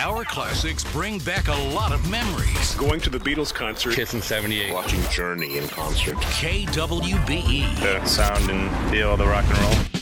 Our classics bring back a lot of memories. Going to the Beatles concert. Kiss in 78. Watching Journey in concert. KWBE. The sound and feel of the rock and roll.